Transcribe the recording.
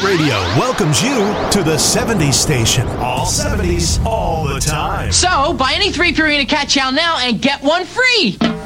Hit Radio welcomes you to the 70s station. All 70s, all the time. So, buy any 3 Purina Cat Chow now and get one free.